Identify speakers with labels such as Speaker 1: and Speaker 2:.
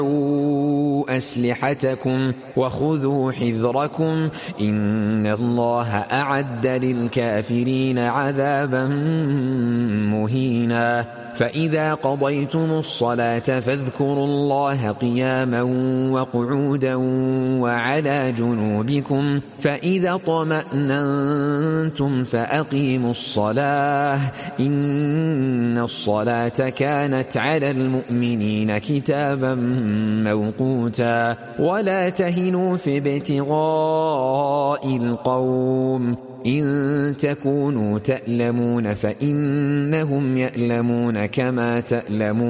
Speaker 1: أسلحتكم وخذوا حذركم إن الله أعد للكافرين عذابا مهينا فإذا قضيتم الصلاة فاذكروا الله قياما وقعودا وعلى جنوبكم فإذا طمأننتم فأقيموا الصلاة إن الصلاة كانت على المؤمنين كتابا موقوتا ولا تهنوا في ابتغاء القوم إن تكونوا تألمون فإنهم يألمون كما تألمون